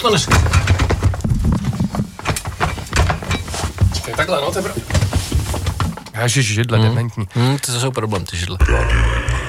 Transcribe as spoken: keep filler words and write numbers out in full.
to dneska. Čekaj, takhle, no, to je pravda. Ježiš, židle, Hmm. dementní. Hmm, to jsou problém, ty židle.